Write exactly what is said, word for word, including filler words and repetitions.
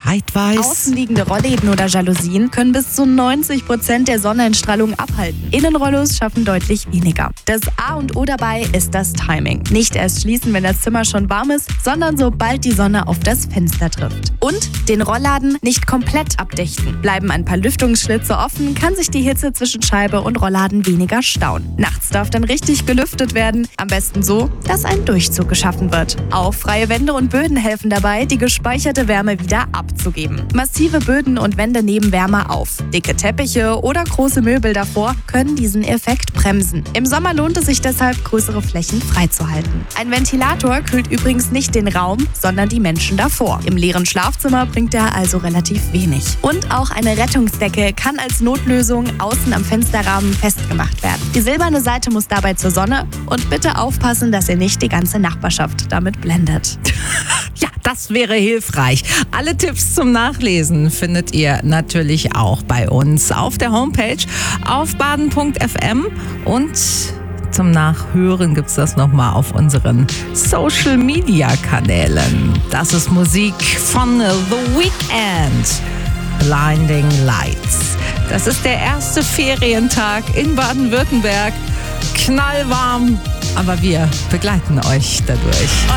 Bescheid weiß. Außenliegende Rollläden oder Jalousien können bis zu neunzig Prozent der Sonneneinstrahlung abhalten. Innenrollos schaffen deutlich weniger. Das A und O dabei ist das Timing. Nicht erst schließen, wenn das Zimmer schon warm ist, sondern sobald die Sonne auf das Fenster trifft. Und den Rollladen nicht komplett abdichten. Bleiben ein paar Lüftungsschlitze offen, kann sich die Hitze zwischen Scheibe und Rollladen weniger stauen. Nachts darf dann richtig gelüftet werden. Am besten so, dass ein Durchzug geschaffen wird. Auch freie Wände und Böden helfen dabei, die gespeicherte Wärme wieder abzugeben. Massive Böden und Wände nehmen Wärme auf. Dicke Teppiche oder große Möbel davor können diesen Effekt bremsen. Im Sommer lohnt es sich deshalb, größere Flächen freizuhalten. Ein Ventilator kühlt übrigens nicht den Raum, sondern die Menschen davor. Im leeren Schlafzimmer bringt er also relativ wenig. Und auch eine Rettungsdecke kann als Notlösung außen am Fensterrahmen festgemacht werden. Die silberne Seite muss dabei zur Sonne und bitte aufpassen, dass ihr nicht die ganze Nachbarschaft damit blendet. Ja, das wäre hilfreich. Alle Tipps zum Nachlesen findet ihr natürlich auch bei uns auf der Homepage auf baden punkt f m und zum Nachhören gibt es das nochmal auf unseren Social-Media-Kanälen. Das ist Musik von The Weeknd. Blinding Lights. Das ist der erste Ferientag in Baden-Württemberg. Knallwarm, aber wir begleiten euch dadurch.